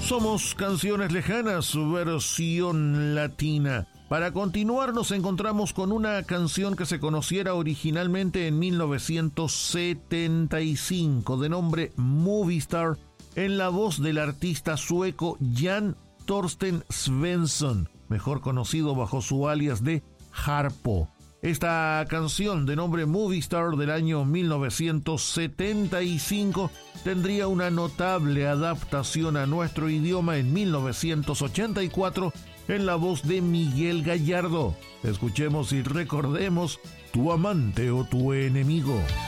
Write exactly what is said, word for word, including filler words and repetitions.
Somos Canciones Lejanas, su versión latina. Para continuar nos encontramos con una canción que se conociera originalmente en mil novecientos setenta y cinco, de nombre Movie Star, en la voz del artista sueco Jan Torsten Svensson, mejor conocido bajo su alias de Harpo. Esta canción de nombre Movie Star del año mil novecientos setenta y cinco tendría una notable adaptación a nuestro idioma en mil novecientos ochenta y cuatro en la voz de Miguel Gallardo. Escuchemos y recordemos Tu amante o tu enemigo.